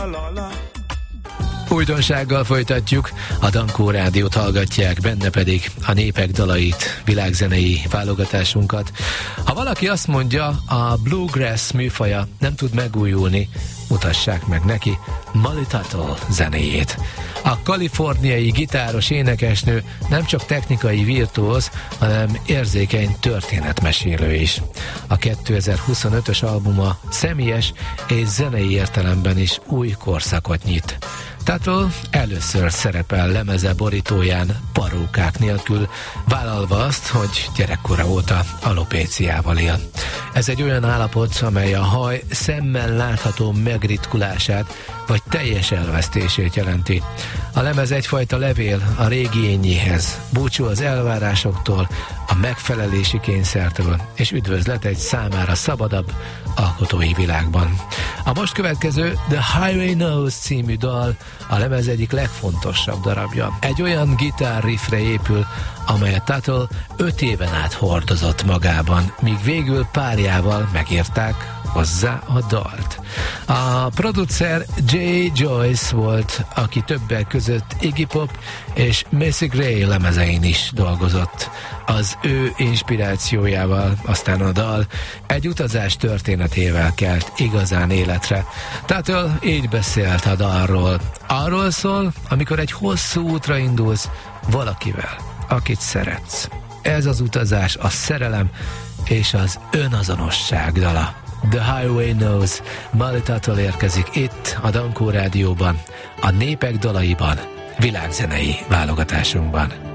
Újdonsággal folytatjuk, a Dankó Rádiót hallgatják, benne pedig a népek dalait, világzenei válogatásunkat. Ha valaki azt mondja, a bluegrass műfaja nem tud megújulni, mutassák meg neki Molly Tuttle zenéjét. A kaliforniai gitáros énekesnő nem csak technikai virtuóz, hanem érzékeny történetmesélő is. A 2025-ös albuma személyes és zenei értelemben is új korszakot nyit. Tuttle először szerepel lemeze borítóján parókák nélkül, vállalva azt, hogy gyerekkora óta alopéciával él. Ez egy olyan állapot, amely a haj szemmel látható megritkulását vagy teljes elvesztését jelenti. A lemez egyfajta levél a régi énjéhez, búcsú az elvárásoktól, a megfelelési kényszertől, és üdvözlet egy számára szabadabb alkotói világban. A most következő The Highway Knows című dal a lemez egyik legfontosabb darabja. Egy olyan gitár riffre épül, amelyet Tuttle 5 éven át hordozott magában, míg végül párjával megírták hozzá a dalt. A producer Jay Joyce volt, aki többek között Iggy Pop és Macy Gray lemezein is dolgozott. Az ő inspirációjával aztán a dal egy utazás történetével kelt igazán életre. Tuttle így beszélt a dalról. Arról szól, amikor egy hosszú útra indulsz valakivel, akit szeretsz. Ez az utazás a szerelem és az önazonosság dala. The Highway Knows, Molly Tuttle érkezik itt a Dankó Rádióban, a népek dalaiban, világzenei válogatásunkban.